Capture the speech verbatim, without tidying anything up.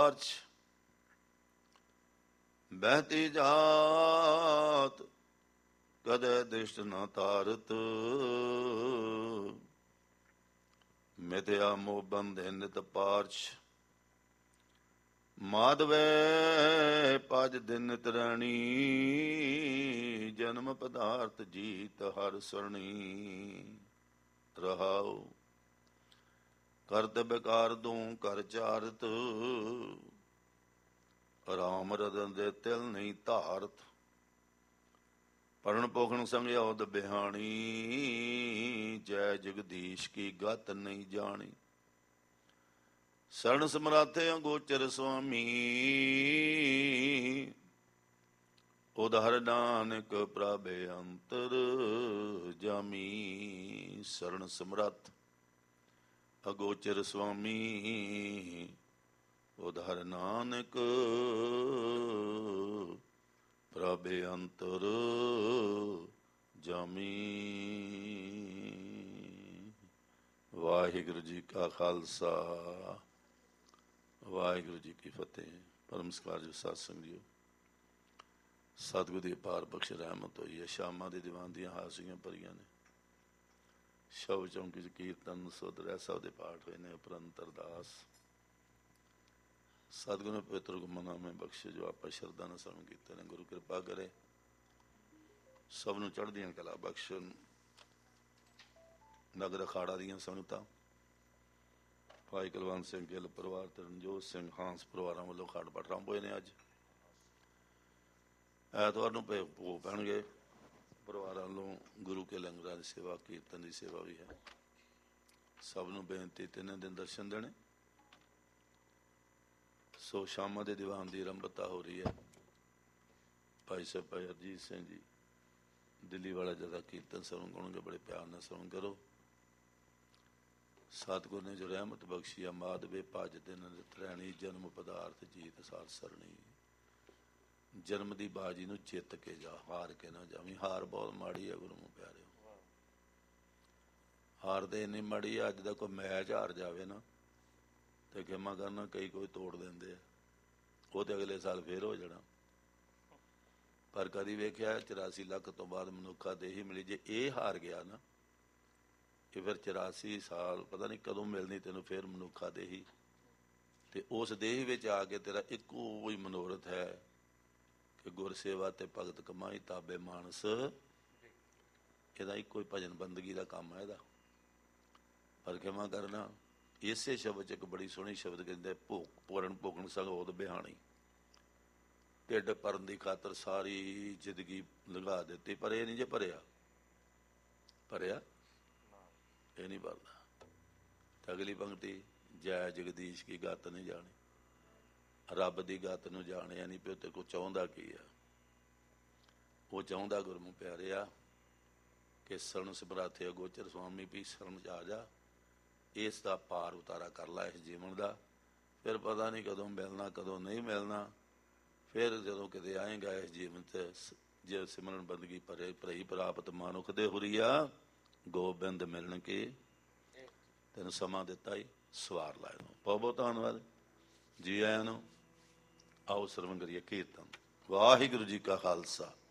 ਪਾਰਛ ਬਹਿਤੀ ਜਾਤ ਕਦੇ ਦ੍ਰਿਸ਼ਟ ਨਾ ਤਾਰਤ ਮਿਥਿਆ ਮੋਹ ਬੰਧੇ ਨਿਤ ਪਾਰਛ ਮਾਧਵੇ ਪਜ ਦਿਨ ਨਿਤ ਰਣੀ ਜਨਮ ਪਦਾਰਥ ਜੀਤ ਹਰ ਸਰਣੀ ਰਹਾਉ ਕਰਤ ਬਿਕਾਰ ਦੂੰ ਕਰ ਚਾਰਤ ਰਾਮ ਰਤਨ ਦੇ ਤਿਲ ਨਹੀਂ ਧਾਰਤ ਪੜਨ ਪੋਖਣ ਸੰਗਿਆਉਦ ਬਿਹਾਣੀ ਜੈ ਜਗਦੀਸ਼ ਕੀ ਗਤ ਨਹੀਂ ਜਾਣੀ ਸਰਣ ਸਮਰਾਥੇ ਅਗੋਚਰ ਸੁਆਮੀ ਉਧਾਰ ਨਾਨਕ ਪ੍ਰਭ ਅੰਤਰ ਜਾਮੀ ਸਰਣ ਸਮਰੱਥ ਅਗੋਚਰ ਸੁਆਮੀ ਉਧਾਰ ਨਾਨਕ ਪ੍ਰਭ ਅੰਤਰ ਜਾਮੀ। ਵਾਹਿਗੁਰੂ ਜੀ ਕਾ ਖਾਲਸਾ ਵਾਹਿਗੁਰੂ ਜੀ ਕੀ ਫਤਿਹ। ਪਰਮ ਸਤਿਕਾਰ ਜੋ ਸਾਧ ਸੰਗਤ ਜੀਓ, ਸਤਿਗੁਰੂ ਦੀ ਅਪਾਰ ਬਖਸ਼ ਰਹਿਮਤ ਹੋਈ ਹੈ। ਸ਼ਾਮਾਂ ਦੇ ਦੀਵਾਨ ਦੀਆਂ ਹਾਸੀਆਂ ਭਰੀਆਂ ਨੇ, ਸ਼ਬਦ ਚੌਂਕੀ ਚ ਕੀਰਤਨ ਸੁਧ ਰਹਿ ਸਭ ਦੇ ਪਾਠ ਹੋਏ ਨੇ। ਉਪਰੰਤ ਅਰਦਾਸ ਸਤਿਗੁਰੂ ਨੇ ਪਵਿੱਤਰ ਗੁਰਨਾਮੇ ਬਖਸ਼ੇ ਜੋ ਆਪਾਂ ਸ਼ਰਧਾ ਨਾਲ ਸਰਵਣ ਕੀਤੇ ਨੇ। ਗੁਰੂ ਕਿਰਪਾ ਕਰੇ ਸਭ ਨੂੰ ਚੜ੍ਹਦੀਆਂ ਕਲਾ ਬਖਸ਼ਣ। ਨਗਰ ਅਖਾੜਾ ਦੀਆਂ ਸੰਗਤਾਂ, ਭਾਈ ਕੁਲਵੰਤ ਸਿੰਘ ਗਿੱਲ ਪਰਿਵਾਰ ਤੇ ਰਣਜੋਤ ਸਿੰਘ ਹਾਂਸ ਪਰਿਵਾਰਾਂ ਵੱਲੋਂ ਅਖਾੜ ਪਾਠ ਆਰੰਭ ਹੋਏ ਨੇ। ਅੱਜ ਐਤਵਾਰ ਨੂੰ ਭੋਗ ਪੈਣਗੇ। ਪਰਿਵਾਰਾਂ ਵੱਲੋਂ ਗੁਰੂ ਕੇ ਲੰਗਰਾਂ ਦੀ ਸੇਵਾ, ਕੀਰਤਨ ਦੀ ਸੇਵਾ ਵੀ ਹੈ। ਸਭ ਨੂੰ ਬੇਨਤੀ ਤਿੰਨ ਦਿਨ ਦਰਸ਼ਨ ਦੇਣੇ। ਸੋ ਸ਼ਾਮਾਂ ਦੇ ਦੀਵਾਨ ਦੀ ਆਰੰਭਤਾ ਹੋ ਰਹੀ ਹੈ। ਭਾਈ ਸਾਹਿਬ ਭਾਈ ਅਰਜੀਤ ਸਿੰਘ ਜੀ ਦਿੱਲੀ ਵਾਲਾ ਜਿਆਦਾ ਕੀਰਤਨ ਸਰਵਣ ਕਰਨਗੇ, ਬੜੇ ਪਿਆਰ ਨਾਲ ਸਰਵਣ ਕਰੋ। ਸਤਿਗੁਰ ਨੇ ਜੋ ਰਹਿਮਤ ਬਖਸ਼ੀ ਆ, ਮਾਧਵੇ ਭਜ ਦਿਨ ਨਿਤ ਰੈਣੀ ਜਨਮ ਪਦਾਰਥ ਜੀਤ ਸਾਰ ਸਰਣੀ। ਜਨਮ ਦੀ ਬਾਜੀ ਨੂੰ ਜਿੱਤ ਕੇ ਜਾ, ਹਾਰ ਕੇ ਨਾ ਜਾਵੀਂ। ਹਾਰ ਬਹੁਤ ਮਾੜੀ ਹੈ ਗੁਰੂ ਨੂੰ ਪਿਆਰਿਓ। ਹਾਰ ਤੇ ਇੰਨੀ ਮਾੜੀ ਆ, ਅੱਜ ਦਾ ਕੋਈ ਮੈਚ ਹਾਰ ਜਾਵੇ ਨਾ ਤੇ ਗੇਮਾਂ ਕਰਨਾ ਕਈ ਕੋਈ ਤੋੜ ਦਿੰਦੇ ਆ, ਉਹ ਤੇ ਅਗਲੇ ਸਾਲ ਫੇਰ ਹੋ ਜਾਣਾ। ਪਰ ਕਦੀ ਵੇਖਿਆ ਚੁਰਾਸੀ ਲੱਖ ਤੋਂ ਬਾਅਦ ਮਨੁੱਖਾ ਦੇਹੀ ਮਿਲੀ, ਜੇ ਇਹ ਹਾਰ ਗਿਆ ਨਾ ਕਿ ਫਿਰ ਚੁਰਾਸੀ ਸਾਲ ਪਤਾ ਨਹੀਂ ਕਦੋਂ ਮਿਲਣੀ ਤੈਨੂੰ ਫਿਰ ਮਨੁੱਖਾ ਦੇਹੀ। ਤੇ ਉਸ ਦੇਹੀ ਵਿੱਚ ਆ ਕੇ ਤੇਰਾ ਇੱਕੋ ਹੀ ਮਨੋਰਥ ਹੈ ਕਿ ਗੁਰਸੇਵਾ ਤੇ ਭਗਤ ਕਮਾਈ ਤਾਬੇ ਮਾਨਸ। ਇਹਦਾ ਇੱਕੋ ਹੀ ਭਜਨ ਬੰਦਗੀ ਦਾ ਕੰਮ ਹੈ ਇਹਦਾ। ਪਰ ਖਿਮਾ ਕਰਨਾ ਇਸੇ ਸ਼ਬਦ ਚ ਇੱਕ ਬੜੀ ਸੋਹਣੀ ਸ਼ਬਦ ਕਹਿੰਦੇ, ਭੋਗ ਪੂਰਨ ਭੋਗਣ ਸੰਗ ਉਹਦ ਬਿਹਾਣੀ। ਢਿੱਡ ਭਰਨ ਦੀ ਖਾਤਰ ਸਾਰੀ ਜ਼ਿੰਦਗੀ ਲੰਘਾ ਦਿੱਤੀ, ਪਰ ਇਹ ਨਹੀਂ ਜੇ ਭਰਿਆ ਭਰਿਆ ਇਹ ਨਹੀਂ ਭਰਦਾ। ਤੇ ਅਗਲੀ ਪੰਕਤੀ, ਜੈ ਜਗਦੀਸ਼ ਕੀ ਗਤ ਨਹੀਂ ਜਾਣੀ। ਰੱਬ ਦੀ ਗਤ ਨੂੰ ਜਾਣਿਆ ਨਹੀਂ ਪਿਓ ਤੇ ਕੋ ਚਾਹੁੰਦਾ ਕੀ ਆ। ਉਹ ਚਾਹੁੰਦਾ ਗੁਰਮੁਖ ਪਿਆਰਿਆ ਕਿ ਸਰਣ ਸਮਰਾਥੇ ਅਗੋਚਰ ਸੁਆਮੀ ਵੀ ਸ਼ਰਨ ਚ ਆ ਜਾ, ਇਸ ਦਾ ਪਾਰ ਉਤਾਰਾ ਕਰ ਲਾ ਇਸ ਜੀਵਨ ਦਾ। ਫਿਰ ਪਤਾ ਨਹੀਂ ਕਦੋਂ ਮਿਲਣਾ ਕਦੋਂ ਨਹੀਂ ਮਿਲਣਾ। ਫਿਰ ਜਦੋਂ ਕਿਤੇ ਆਏਗਾ ਇਸ ਜੀਵਨ ਤੇ, ਜੇ ਸਿਮਰਨ ਬੰਦਗੀ ਭਰੇ ਭਰਈ ਪ੍ਰਾਪਤ ਮਾਨੁਖ ਦੇ ਹੁਰੀਆ ਗੋਬਿੰਦ ਮਿਲਣ ਕੇ। ਤੈਨੂੰ ਸਮਾਂ ਦਿੱਤਾ ਹੀ ਸਵਾਰ ਲਾਏ ਨੂੰ ਬਹੁਤ ਬਹੁਤ ਧੰਨਵਾਦ ਜੀ ਆਇਆਂ ਨੂੰ। ਆਓ ਸਰਵਣ ਕਰੀਏ ਕੀਰਤਨ। ਵਾਹਿਗੁਰੂ ਜੀ ਕਾ ਖਾਲਸਾ